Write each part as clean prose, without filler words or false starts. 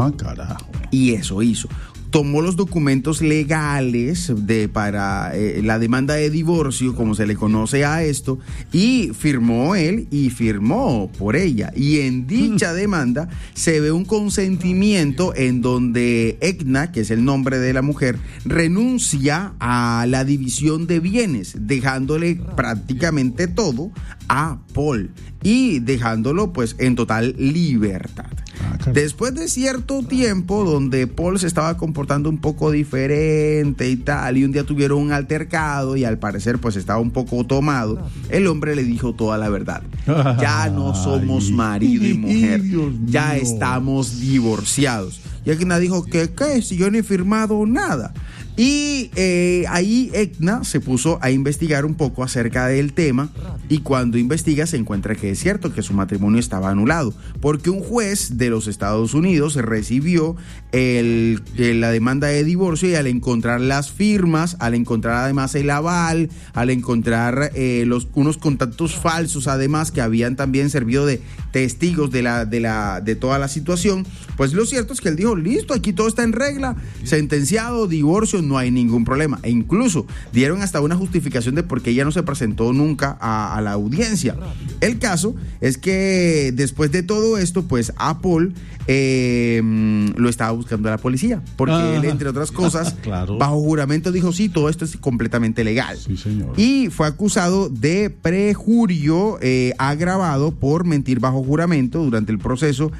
Ah, carajo. Y eso hizo. Tomó los documentos legales para la demanda de divorcio, como se le conoce a esto, y firmó él y firmó por ella. Y en dicha demanda se ve un consentimiento en donde Edna, que es el nombre de la mujer, renuncia a la división de bienes, dejándole prácticamente todo a Paul y dejándolo pues en total libertad. Después de cierto tiempo donde Paul se estaba comportando un poco diferente y tal, y un día tuvieron un altercado y al parecer pues estaba un poco tomado, el hombre le dijo toda la verdad. Ya no somos marido y mujer, ya estamos divorciados. Y Edna dijo que ¿qué? Si yo no he firmado nada. Y ahí Edna se puso a investigar un poco acerca del tema, y cuando investiga se encuentra que es cierto que su matrimonio estaba anulado, porque un juez de los Estados Unidos recibió la demanda de divorcio, y al encontrar las firmas, al encontrar además el aval, al encontrar unos contactos falsos además que habían también servido de testigos de toda la situación, pues lo cierto es que él dijo, listo, aquí todo está en regla, sentenciado, divorcio, no hay ningún problema. E incluso dieron hasta una justificación de por qué ella no se presentó nunca a la audiencia. El caso es que después de todo esto, pues a Paul lo estaba buscando la policía, porque él, entre otras cosas, claro, bajo juramento dijo, sí, todo esto es completamente legal. Sí, señor. Y fue acusado de perjurio agravado por mentir bajo juramento durante el proceso,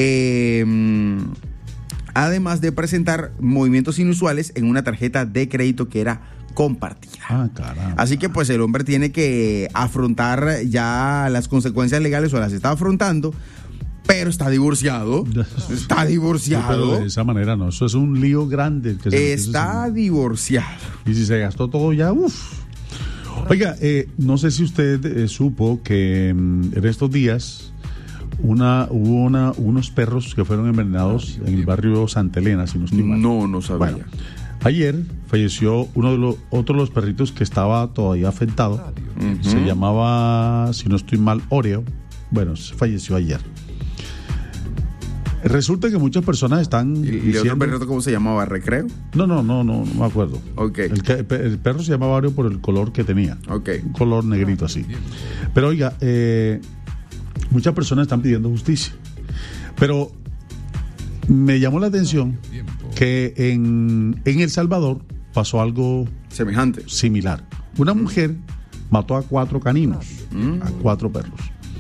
además de presentar movimientos inusuales en una tarjeta de crédito que era compartida. Ah, caramba. Así que pues el hombre tiene que afrontar ya las consecuencias legales, o las está afrontando, pero está divorciado. Está divorciado. Sí, pero de esa manera no, eso es un lío grande. Está divorciado. Y si se gastó todo ya, uff. Oiga, no sé si usted supo que en estos días hubo unos perros que fueron envenenados en el barrio Santa Elena, si no estoy mal. No sabía. Bueno, ayer falleció otro de los perritos que estaba todavía afectado. Uh-huh. Se llamaba, si no estoy mal, Oreo. Bueno, falleció ayer. Resulta que muchas personas están ¿Y otro perrito cómo se llamaba? ¿Recreo? No me acuerdo. Okay. El perro se llamaba Oreo por el color que tenía. Okay. Un color negrito así. Pero oiga, muchas personas están pidiendo justicia. Pero me llamó la atención que en El Salvador pasó algo semejante, similar. Una mujer mató a 4 caninos, a 4 perros.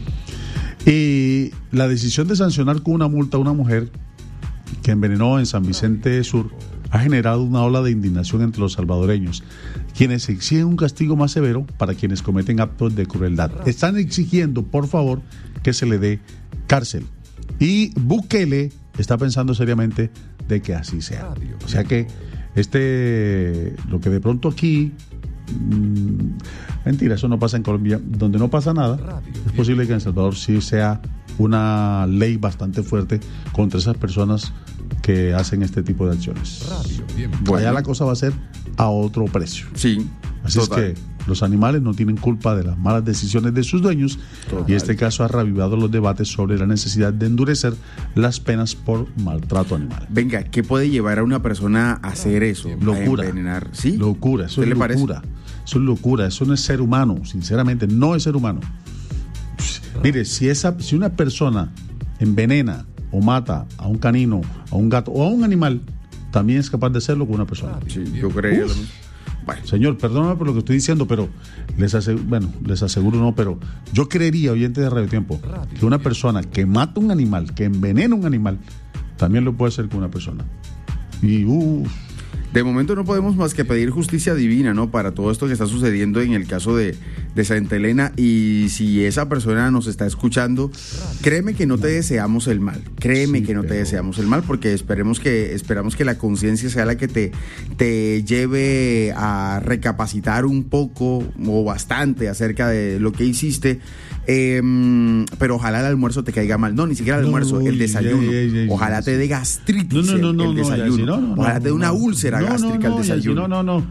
Y la decisión de sancionar con una multa a una mujer que envenenó en San Vicente Sur ha generado una ola de indignación entre los salvadoreños, quienes exigen un castigo más severo para quienes cometen actos de crueldad. Están exigiendo, por favor, que se le dé cárcel. Y Bukele está pensando seriamente de que así sea. O sea que lo que de pronto aquí, mentira, eso no pasa en Colombia, donde no pasa nada, es posible que en El Salvador sí sea una ley bastante fuerte contra esas personas que hacen este tipo de acciones. Bueno, allá la cosa va a ser a otro precio. Sí. Así total. Es que los animales no tienen culpa de las malas decisiones de sus dueños. Total. Y este caso ha reavivado los debates sobre la necesidad de endurecer las penas por maltrato animal. Venga, ¿qué puede llevar a una persona a hacer eso? Locura. A envenenar. ¿Sí? Locura, eso es locura. Parece? Eso es locura, eso no es ser humano, sinceramente, no es ser humano. Mire, si una persona envenena o mata a un canino, a un gato o a un animal, también es capaz de hacerlo con una persona. Sí, yo creo. Bueno, señor, perdóname por lo que estoy diciendo, pero les aseguro no, pero yo creería, oyente de Radio Tiempo, que una persona que mata un animal, que envenena un animal, también lo puede hacer con una persona. Y de momento no podemos más que pedir justicia divina, ¿no? Para todo esto que está sucediendo en el caso de Santa Elena. Y si esa persona nos está escuchando, créeme que no te deseamos el mal. Créeme que no te deseamos el mal, porque esperamos que la conciencia sea la que te lleve a recapacitar un poco o bastante acerca de lo que hiciste. Pero ojalá el almuerzo te caiga mal. No, ni siquiera el almuerzo, el desayuno. Ojalá te dé gastritis el desayuno. Ojalá te dé una úlcera gástrica el desayuno. No.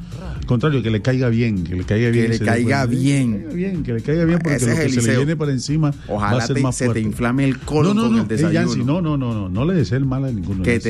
contrario, que le caiga bien, que le caiga bien. Que le caiga bien. Que le caiga bien, porque Ese lo es que se Eliseo. le viene para encima Ojalá va a ser más se fuerte. te inflame el colon con el desayuno. Yancy, no le desee el mal a ninguno. Que